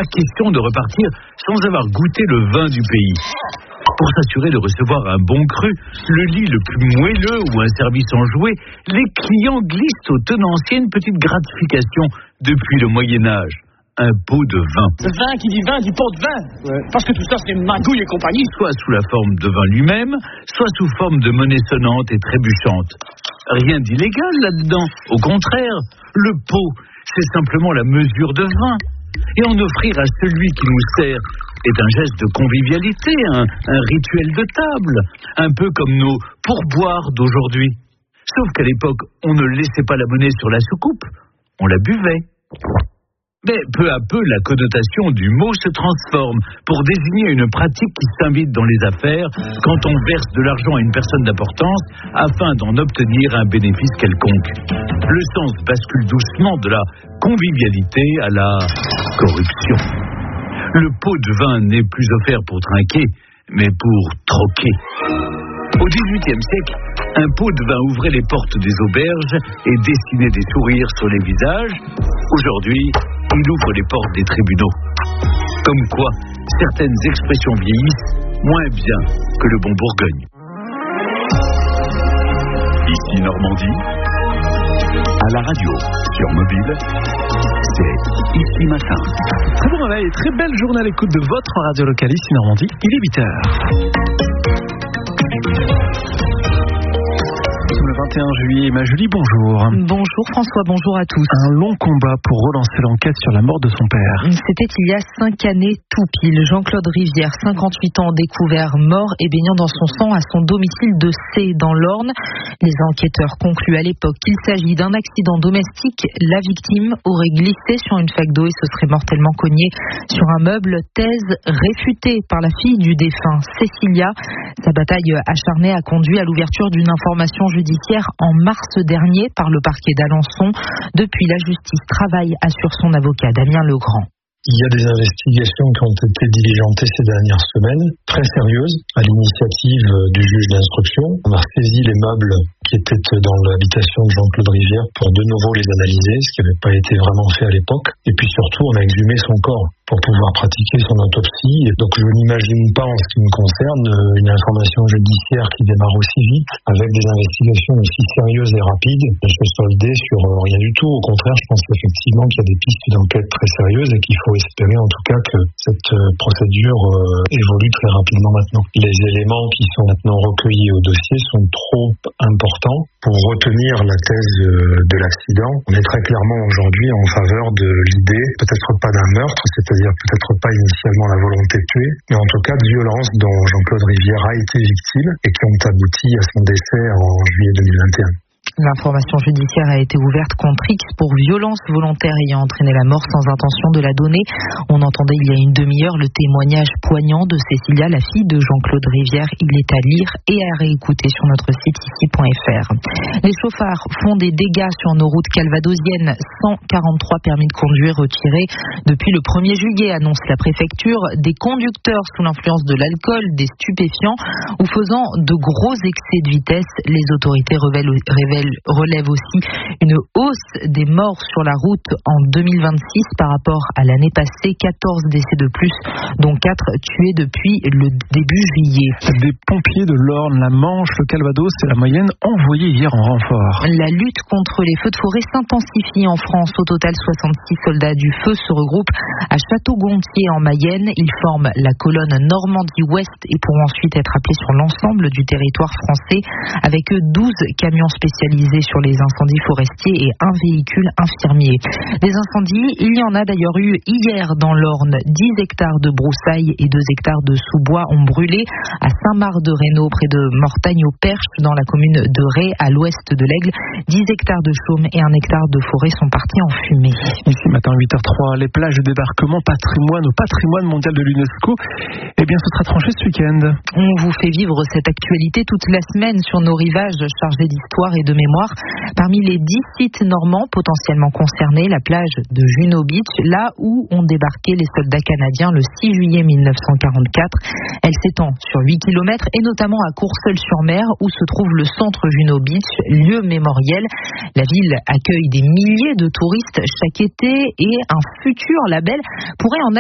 Pas question de repartir sans avoir goûté le vin du pays. Pour s'assurer de recevoir un bon cru, le lit le plus moelleux ou un service enjoué, les clients glissent au tenancier une petite gratification depuis le Moyen-Âge. Un pot de vin. Le vin qui dit vin, dit pot de vin. Ouais. Parce que tout ça, c'est magouille et compagnie. Soit sous la forme de vin lui-même, soit sous forme de monnaie sonnante et trébuchante. Rien d'illégal là-dedans. Au contraire, le pot, c'est simplement la mesure de vin. Et en offrir à celui qui nous sert est un geste de convivialité, un rituel de table, un peu comme nos pourboires d'aujourd'hui. Sauf qu'à l'époque, on ne laissait pas la monnaie sur la soucoupe, on la buvait. Mais peu à peu, la connotation du mot se transforme pour désigner une pratique qui s'invite dans les affaires quand on verse de l'argent à une personne d'importance afin d'en obtenir un bénéfice quelconque. Le sens bascule doucement de la convivialité à la corruption. Le pot de vin n'est plus offert pour trinquer, mais pour troquer. Au XVIIIe siècle, un pot de vin ouvrait les portes des auberges et dessinait des sourires sur les visages. Aujourd'hui, il ouvre les portes des tribunaux. Comme quoi, certaines expressions vieillissent moins bien que le bon Bourgogne. Ici Normandie, à la radio, sur mobile, c'est Ici Matin. Très bon réveil, très belle journée à l'écoute de votre radio locale ici Normandie. Il est 8h. Le 21 juillet, ma Julie, bonjour. Bonjour François, bonjour à tous. Un long combat pour relancer l'enquête sur la mort de son père. C'était il y a 5 années tout pile. Jean-Claude Rivière, 58 ans, découvert mort et baignant dans son sang à son domicile de C dans l'Orne. Les enquêteurs concluent à l'époque qu'il s'agit d'un accident domestique. La victime aurait glissé sur une flaque d'eau et se serait mortellement cognée sur un meuble. Thèse réfutée par la fille du défunt, Cécilia. Sa bataille acharnée a conduit à l'ouverture d'une information judiciaire en mars dernier par le parquet d'Alençon. Depuis, la justice travaille, assure son avocat Damien Legrand. Il y a des investigations qui ont été diligentées ces dernières semaines, très sérieuses, à l'initiative du juge d'instruction. On a saisi les meubles qui étaient dans l'habitation de Jean-Claude Rivière pour de nouveau les analyser, ce qui n'avait pas été vraiment fait à l'époque. Et puis surtout, on a exhumé son corps pour pouvoir pratiquer son autopsie. Et donc je n'imagine pas, en ce qui me concerne, une information judiciaire qui démarre aussi vite, avec des investigations aussi sérieuses et rapides, de se solder sur rien du tout. Au contraire, je pense qu'effectivement qu'il y a des pistes d'enquête très sérieuses et qu'il faut espérer en tout cas que cette procédure évolue très rapidement maintenant. Les éléments qui sont maintenant recueillis au dossier sont trop importants pour retenir la thèse de l'accident. On est très clairement aujourd'hui en faveur de l'idée, peut-être pas d'un meurtre, c'est-à-dire peut-être pas initialement la volonté de tuer, mais en tout cas de violences dont Jean-Claude Rivière a été victime et qui ont abouti à son décès en juillet 2021. L'information judiciaire a été ouverte contre X pour violence volontaire ayant entraîné la mort sans intention de la donner. On entendait il y a une demi-heure le témoignage poignant de Cécilia, la fille de Jean-Claude Rivière. Il est à lire et à réécouter sur notre site ici.fr. Les chauffards font des dégâts sur nos routes calvadosiennes. 143 permis de conduire retirés depuis le 1er juillet, annonce la préfecture. Des conducteurs sous l'influence de l'alcool, des stupéfiants ou faisant de gros excès de vitesse. Les autorités relève aussi une hausse des morts sur la route en 2026 par rapport à l'année passée. 14 décès de plus, dont 4 tués depuis le début juillet. Des pompiers de l'Orne, la Manche, le Calvados et la Mayenne envoyés hier en renfort. La lutte contre les feux de forêt s'intensifie en France. Au total, 66 soldats du feu se regroupent à Château-Gontier en Mayenne. Ils forment la colonne Normandie-Ouest et pourront ensuite être appelés sur l'ensemble du territoire français avec eux 12 camions spécialisés sur les incendies forestiers et un véhicule infirmier. Des incendies, il y en a d'ailleurs eu hier dans l'Orne. 10 hectares de broussailles et 2 hectares de sous-bois ont brûlé à Saint-Marc-de-Reynaud, près de Mortagne-au-Perche, dans la commune de Ré, à l'ouest de l'Aigle. 10 hectares de chaume et 1 hectare de forêt sont partis en fumée. Ici, matin 8h03, les plages de débarquement au patrimoine mondial de l'UNESCO, eh bien, ce sera tranché ce week-end. On vous fait vivre cette actualité toute la semaine sur nos rivages chargés d'histoire et de mémoire. Parmi les 10 sites normands potentiellement concernés, la plage de Juno Beach, là où ont débarqué les soldats canadiens le 6 juillet 1944. Elle s'étend sur 8 km et notamment à Courseulles-sur-Mer où se trouve le centre Juno Beach, lieu mémoriel. La ville accueille des milliers de touristes chaque été et un futur label pourrait en